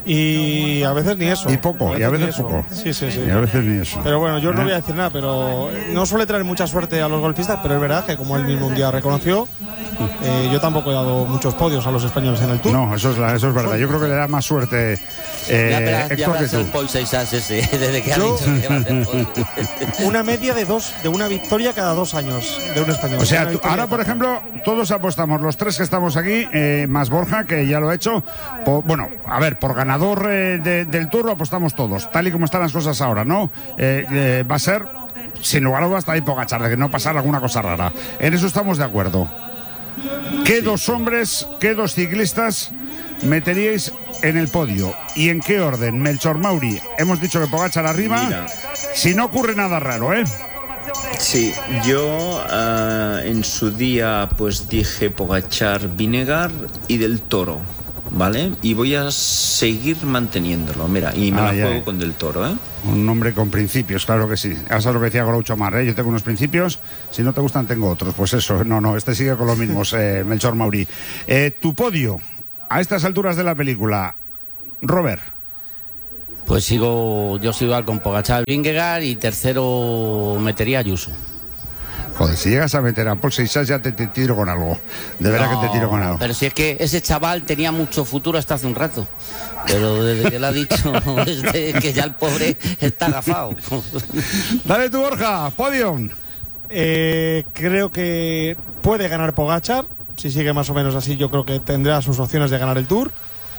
Y a veces ni eso. Y poco, y a veces poco. Sí, sí, sí. Y a veces ni eso. Pero bueno, yo no ¿Eh? voy a decir nada, pero no suele traer mucha suerte a los golfistas, pero es verdad que como él mismo un día reconoció, eh, yo tampoco he dado muchos podios a los españoles en el Tour. No, eso es, la, eso es verdad. Yo creo que le da más suerte eh, ya verás, Héctor ya verás que tú. el Paul Seixas ese, desde que ha Yo- dicho que va a hacer podio. Una media de dos, de una victoria cada dos años de un español. O sea, Una tú- victoria ahora, por ejemplo, todos apostamos, los tres que estamos aquí, eh, más Borja, que ya lo ha hecho. Por- bueno, a ver, por ganador eh, de- del Tour apostamos todos, tal y como están las cosas ahora, ¿no? Eh, eh, va a ser, sin lugar a dudas, Tadej Pogačar, de que no pasar alguna cosa rara. En eso estamos de acuerdo. ¿Qué dos hombres, qué dos ciclistas meteríais en el podio? ¿Y en qué orden? Melchor Mauri, hemos dicho que Pogačar arriba, Mira. si no ocurre nada raro, ¿eh? Sí, yo ah, en su día pues dije Pogačar, Vinegar y Del Toro, ¿vale? Y voy a seguir manteniéndolo, mira, y me Ah, la ya, juego ya. con Del Toro, ¿eh? Un hombre con principios, claro que sí. Eso es lo que decía Groucho Mar, ¿eh? Yo tengo unos principios, si no te gustan tengo otros. Pues eso, no, no, este sigue con los mismos, eh, Melchor Mauri. Eh, tu podio, a estas alturas de la película, Robert. Pues sigo, yo sigo al con Pogačar, Vingegaard y tercero metería a Ayuso. Joder, si llegas a meter a Paul Seixas ya te, te tiro con algo. De verdad No, que te tiro con algo. Pero si es que ese chaval tenía mucho futuro hasta hace un rato. Pero desde que lo ha dicho, desde que ya el pobre está agafado. Dale tú, Borja, podium. Eh, creo que puede ganar Pogačar. Si sigue más o menos así, yo creo que tendrá sus opciones de ganar el Tour.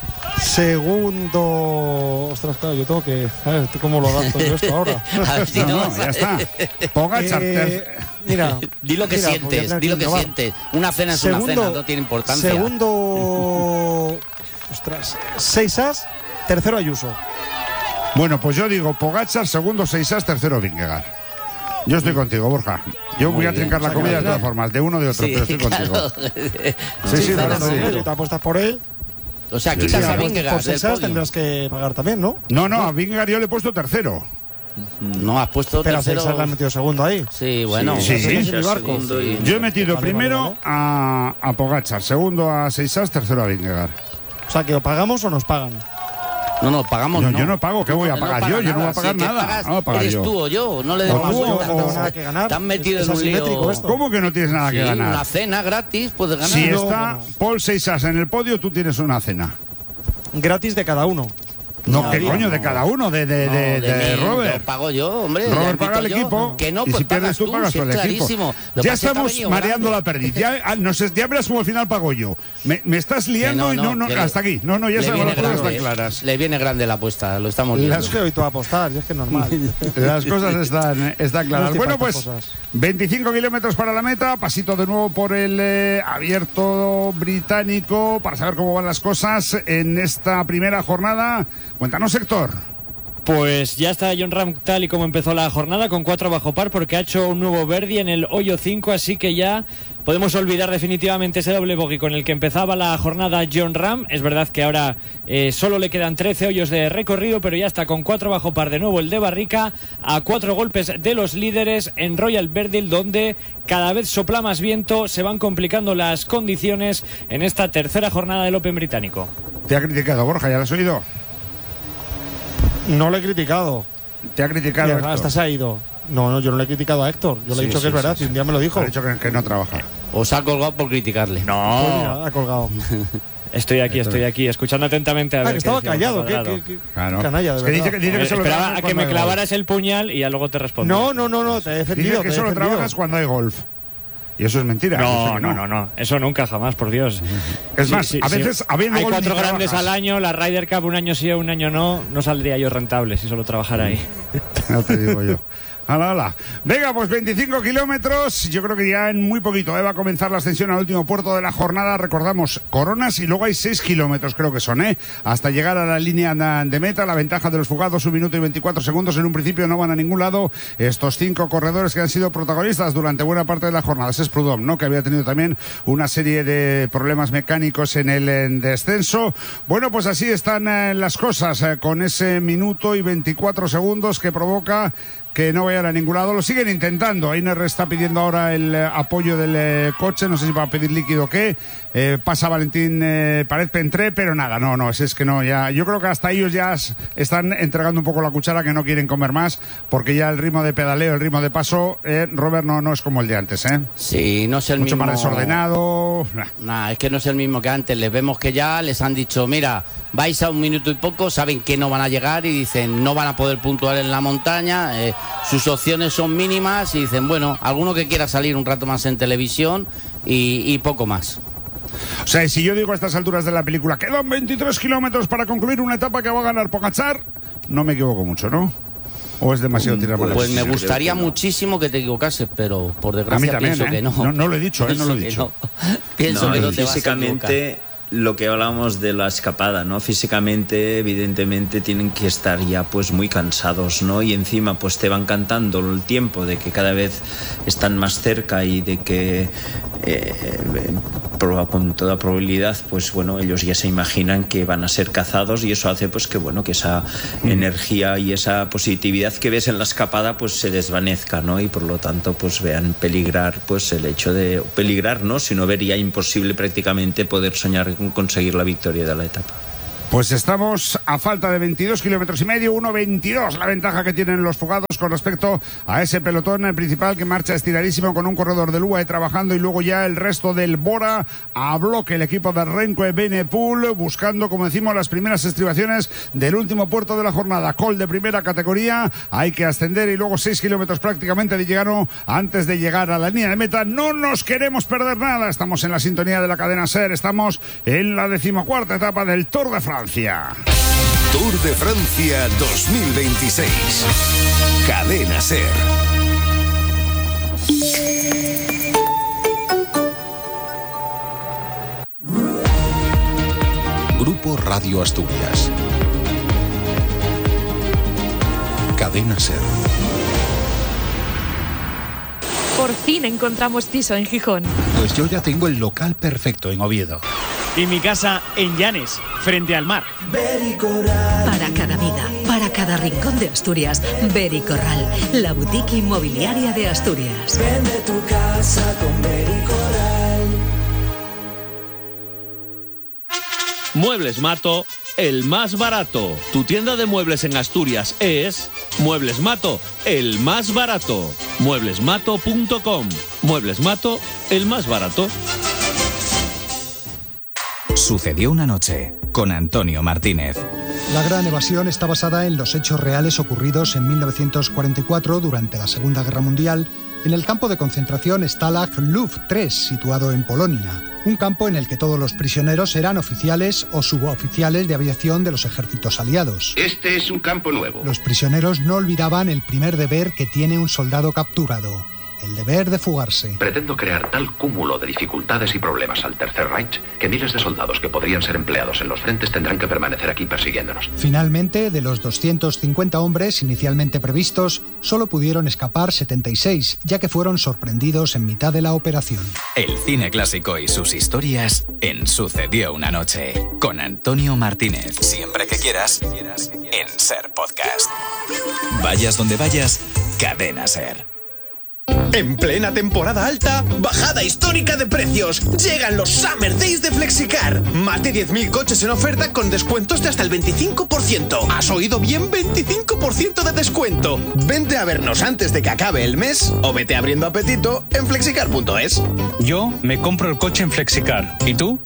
Segundo. Ostras, claro, yo tengo que. A ver, ¿cómo lo adapto yo esto ahora? A ver si No, no, no, ya está. Pogačar, Eh, mira. Di lo que mira, sientes, voy a di lo que innovar. sientes. Una cena es una Segundo- cena, no tiene importancia. Segundo. Ostras. Seixas. Tercero Ayuso. Bueno, pues yo digo Pogačar, segundo Seixas, tercero Vingegaard. Yo estoy contigo, Borja. Yo Muy voy a bien. trincar la O sea, que comida de al todas final- formas, de uno o de otro, Sí, pero estoy claro. contigo. Sí, sí, Claro, pero sí. sí. Si te apuestas por él, O sea, Sí, quitas sí. a por Vingegaard del Seixas podio. tendrás que pagar también, ¿no? No, no, a Vingegaard yo le he puesto tercero. No, has puesto Pero a tercero. Seixas le han metido segundo ahí. Sí, bueno. Sí, sí. Ese es mi barco. Segundo y- Yo he metido Vale, primero vale, a, a Pogačar, segundo a Seixas, tercero a Vingegaard. O sea, que o pagamos o nos pagan. No, no, pagamos No, no. yo no pago, ¿qué voy a No pagar paga yo? Yo no voy a nada. pagar Si el que nada. pagas No voy a pagar eres yo. tú o yo, no le O demos tú, Yo no vueltas. tengo nada que ganar. Te han metido Es- en es un lío. asimétrico esto. ¿Cómo que no tienes nada Sí, que ganar? una cena gratis, puedes ganar. Si No, está bueno. Paul Seixas en el podio, tú tienes una cena. Gratis de cada uno. No, No, ¿qué no, coño? no. De cada uno, de, de, No, de, de mí, Robert. Lo pago yo, hombre. ya Robert invito paga el yo. equipo. Que no, y pues si pierdes pagas tú, pagas si tú el es equipo. clarísimo. Lo que Ya pasa es que ha estamos venido mareando grande. la perdiz. Ya, ah, no sé, ya verás cómo al final pago yo. Me, me estás liando Que y no, no, que le- hasta aquí. No, no, ya le sabemos, las viene cosas grande, están claras. Le viene grande la apuesta, lo estamos viendo. Es que hoy tú vas a apostar, y es que es normal. Las cosas están, están claras. estoy Bueno, para pues estas cosas. veinticinco kilómetros para la meta. Pasito de nuevo por el eh, abierto británico para saber cómo van las cosas en esta primera jornada. Cuéntanos, Héctor. Pues ya está Jon Rahm tal y como empezó la jornada, con cuatro bajo par, porque ha hecho un nuevo birdie en el hoyo cinco, así que ya podemos olvidar definitivamente ese doble bogey con el que empezaba la jornada Jon Rahm. Es verdad que ahora eh, solo le quedan trece hoyos de recorrido, pero ya está con cuatro bajo par de nuevo el de Barrica, a cuatro golpes de los líderes en Royal Verdil, donde cada vez sopla más viento, se van complicando las condiciones en esta tercera jornada del Open británico. Te ha criticado, Borja, ¿ya lo has oído? No lo he criticado. Te ha criticado. Mira, Héctor. hasta se ha ido. No, no, yo no le he criticado a Héctor. Yo le he Sí, dicho sí, que es verdad, sí, y un día me lo dijo. Ha dicho que, que no trabaja. Os ha colgado por criticarle. Pues mira, ha colgado. Estoy aquí, estoy aquí, escuchando atentamente a Ah, ver que qué estaba decía callado. Borja Qué, Cuadrado. qué- qué- Claro. qué canalla, de Es que dice verdad. que, dice que Eh, solo Esperaba trabajas a que cuando me hay golf. clavaras el puñal y ya luego te respondí. No, no, no, no, te he defendido. Dice que te he solo defendido. trabajas cuando hay golf. Y eso es mentira. yo sé No, que no, no, no, eso nunca, jamás, por Dios. Es Sí, más, sí, a sí. veces habiendo hay golf cuatro ni grandes trabajas. al año, la Ryder Cup un año sí, un año no, no saldría yo rentable si solo trabajara ahí. Ya te digo yo. Hala, hala. Venga, pues veinticinco kilómetros. Yo creo que ya en muy poquito eh, va a comenzar la ascensión al último puerto de la jornada. Recordamos, Coronas, y luego hay seis kilómetros, creo que son, ¿eh? Hasta llegar a la línea de meta. La ventaja de los fugados, un minuto y veinticuatro segundos. En un principio no van a ningún lado estos cinco corredores que han sido protagonistas durante buena parte de la jornada. Ese es Prudhomme, ¿no? Que había tenido también una serie de problemas mecánicos en el en descenso. Bueno, pues así están eh, las cosas, eh, con ese minuto y veinticuatro segundos que provoca que no vayan a ningún lado. Lo siguen intentando. Einer está pidiendo ahora el eh, apoyo del eh, coche, no sé si va a pedir líquido o qué. Eh, pasa Valentín eh, Pared Pentré, pero nada, no, no, es, es que no, ya. Yo creo que hasta ellos ya están entregando un poco la cuchara, que no quieren comer más, porque ya el ritmo de pedaleo, el ritmo de paso, eh, Robert, no, no es como el de antes, ¿eh? Sí, no es el Mucho mismo. más desordenado. Nah. nah, es que no es el mismo que antes. Les vemos que ya les han dicho, mira, vais a un minuto y poco, saben que no van a llegar y dicen, no van a poder puntuar en la montaña, eh, sus opciones son mínimas y dicen, bueno, alguno que quiera salir un rato más en televisión y, y poco más. O sea, si yo digo a estas alturas de la película, quedan veintitrés kilómetros para concluir una etapa que va a ganar Pogačar, no me equivoco mucho, ¿no? ¿O es demasiado tirar por la Pues me piscina? gustaría no. muchísimo que te equivocases, pero por desgracia también, pienso ¿eh? que no. no. No lo he dicho, ¿eh? No lo he dicho. No. Pienso no, que no te físicamente, vas a equivocar. Lo que hablábamos de la escapada, ¿no? Físicamente, evidentemente, tienen que estar ya pues muy cansados, ¿no? Y encima pues te van cantando el tiempo de que cada vez están más cerca y de que eh, con toda probabilidad, pues bueno, ellos ya se imaginan que van a ser cazados y eso hace pues que bueno, que esa mm. energía y esa positividad que ves en la escapada pues se desvanezca, ¿no? Y por lo tanto pues vean peligrar pues el hecho de peligrar, ¿no? Sino ver ya imposible prácticamente poder soñar conseguir la victoria de la etapa. Pues estamos a falta de veintidós kilómetros y medio, uno veintidós la ventaja que tienen los fugados con respecto a ese pelotón principal que marcha estiradísimo con un corredor del U A E trabajando y luego ya el resto del Bora a bloque, el equipo de Renko Evenepoel buscando, como decimos, las primeras estribaciones del último puerto de la jornada. Col de primera categoría, hay que ascender y luego seis kilómetros prácticamente de llegano antes de llegar a la línea de meta. No nos queremos perder nada, estamos en la sintonía de la cadena SER, estamos en la decimocuarta etapa del Tour de Francia. Tour de Francia dos mil veintiséis. Cadena SER. Grupo Radio Asturias. Cadena SER. Por fin encontramos piso en Gijón. Pues yo ya tengo el local perfecto en Oviedo. Y mi casa en Llanes, frente al mar. Para cada vida, para cada rincón de Asturias, Bericorral, la boutique inmobiliaria de Asturias. Vende tu casa con Bericorral. Muebles Mato, el más barato. Tu tienda de muebles en Asturias es Muebles Mato, el más barato. muebles mato punto com. Muebles Mato, el más barato. Sucedió una noche, con Antonio Martínez. La Gran Evasión está basada en los hechos reales ocurridos en mil novecientos cuarenta y cuatro durante la Segunda Guerra Mundial en el campo de concentración Stalag Luft tres, situado en Polonia. Un campo en el que todos los prisioneros eran oficiales o suboficiales de aviación de los ejércitos aliados. Este es un campo nuevo. Los prisioneros no olvidaban el primer deber que tiene un soldado capturado: el deber de fugarse. Pretendo crear tal cúmulo de dificultades y problemas al Tercer Reich que miles de soldados que podrían ser empleados en los frentes tendrán que permanecer aquí persiguiéndonos. Finalmente, de los doscientos cincuenta hombres inicialmente previstos, solo pudieron escapar setenta y seis, ya que fueron sorprendidos en mitad de la operación. El cine clásico y sus historias en Sucedió una noche, con Antonio Martínez. Siempre que quieras, en SER Podcast. Vayas donde vayas, Cadena SER. En plena temporada alta, bajada histórica de precios. Llegan los Summer Days de Flexicar. Más de diez mil coches en oferta con descuentos de hasta el veinticinco por ciento. ¿Has oído bien? veinticinco por ciento de descuento. Vente a vernos antes de que acabe el mes o vete abriendo apetito en flexicar punto es. Yo me compro el coche en Flexicar. ¿Y tú?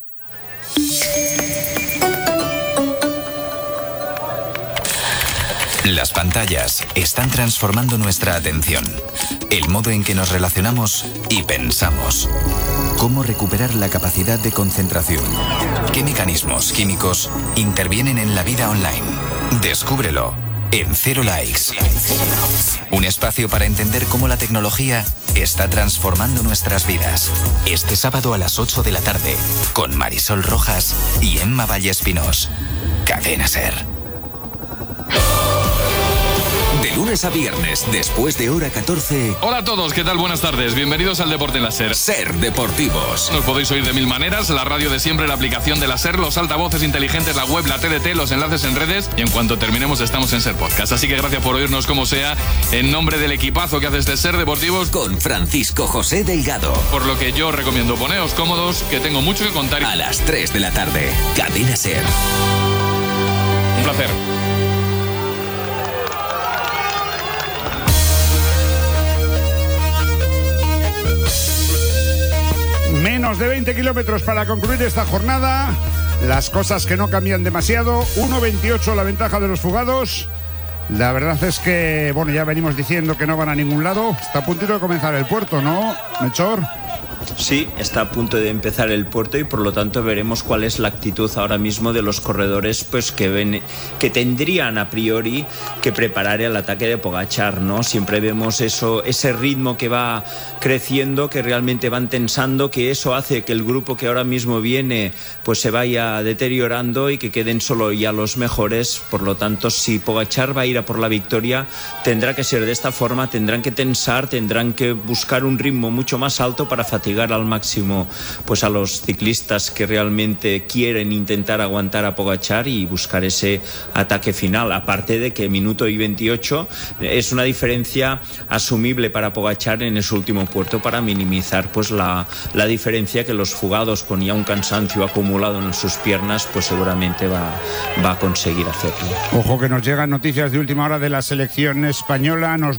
Las pantallas están transformando nuestra atención, el modo en que nos relacionamos y pensamos. ¿Cómo recuperar la capacidad de concentración? ¿Qué mecanismos químicos intervienen en la vida online? Descúbrelo en Cero Likes. Un espacio para entender cómo la tecnología está transformando nuestras vidas. Este sábado a las ocho de la tarde, con Marisol Rojas y Emma Vallespinos. Cadena SER. lunes a viernes, después de hora catorce. Hola a todos, ¿qué tal? Buenas tardes. Bienvenidos al Deporte en la SER. SER Deportivos. Nos podéis oír de mil maneras, la radio de siempre, la aplicación de la SER, los altavoces inteligentes, la web, la T D T, los enlaces en redes, y en cuanto terminemos estamos en SER Podcast. Así que gracias por oírnos como sea, en nombre del equipazo que hace este SER Deportivos. Con Francisco José Delgado. Por lo que yo recomiendo poneos cómodos, que tengo mucho que contar. A las tres de la tarde, Cadena SER. Un placer. Menos de veinte kilómetros para concluir esta jornada. Las cosas que no cambian demasiado. uno veintiocho la ventaja de los fugados. La verdad es que, bueno, ya venimos diciendo que no van a ningún lado. Está a puntito de comenzar el puerto, ¿no, Melchor? Sí, está a punto de empezar el puerto y por lo tanto veremos cuál es la actitud ahora mismo de los corredores, pues que ven, que tendrían a priori que preparar el ataque de Pogačar, ¿no? Siempre vemos eso, ese ritmo que va creciendo, que realmente van tensando, que eso hace que el grupo que ahora mismo viene pues se vaya deteriorando y que queden solo ya los mejores. Por lo tanto, si Pogačar va a ir a por la victoria, tendrá que ser de esta forma, tendrán que tensar, tendrán que buscar un ritmo mucho más alto para fatigar al máximo pues a los ciclistas que realmente quieren intentar aguantar a Pogačar y buscar ese ataque final, aparte de que minuto y veintiocho es una diferencia asumible para Pogačar en ese último puerto para minimizar pues la, la diferencia que los fugados con ya un cansancio acumulado en sus piernas pues seguramente va, va a conseguir hacerlo. Ojo que nos llegan noticias de última hora de la selección española. Nos